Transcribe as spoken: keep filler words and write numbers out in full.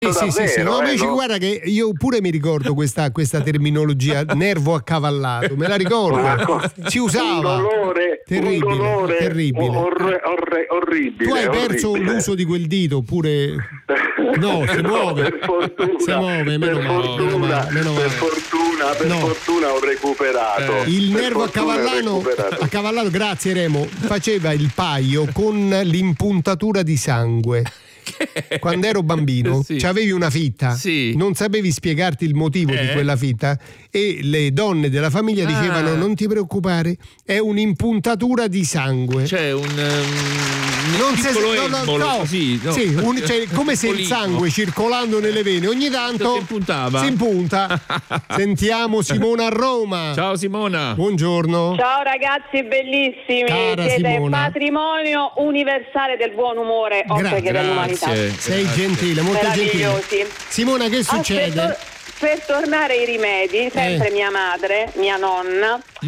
Sì, sì, sì, sì. No, eh, invece no? guarda che io pure mi ricordo questa, questa terminologia nervo accavallato, me la ricordo, si usava. Un dolore, terribile, un dolore terribile. orre- orre- orribile. Tu hai perso orribile. l'uso di quel dito oppure no, si No, muove. per fortuna, si muove, meno per male, fortuna, meno male, meno male. per fortuna, per No. fortuna ho recuperato. Eh, il Per nervo fortuna ho accavallano, recuperato. accavallano, grazie Remo, faceva il paio con l'impuntatura di sangue. Quando ero bambino, Sì. c'avevi una fitta, Sì. non sapevi spiegarti il motivo Eh. di quella fitta e le donne della famiglia Ah. dicevano: non ti preoccupare, è un'impuntatura di sangue. C'è un, um, non piccolo si, no, no, embolo, no. così, no. Sì, un- cioè, come se il Piccolino. sangue circolando nelle vene ogni tanto si impuntava. si impunta. Sentiamo Simona a Roma. Ciao Simona. Buongiorno. Ciao ragazzi bellissimi, Cara siete Simona. patrimonio universale del buon umore oltre Grazie. che dell'umanità. Grazie. Sei Grazie. gentile, molto gentile. Meravigliosi. Simona, che Ah, succede? per, tor- per tornare ai rimedi, sempre Eh. mia madre, mia nonna,